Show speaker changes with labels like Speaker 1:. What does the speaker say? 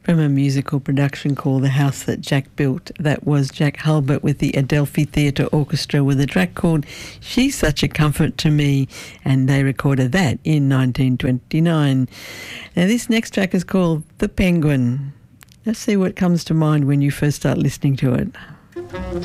Speaker 1: from a musical production called The House That Jack Built. That was Jack Hulbert with the Adelphi Theatre Orchestra with a track called She's Such a Comfort to Me, and they recorded that in 1929. Now this next track is called The Penguin. Let's see what comes to mind when you first start listening to it.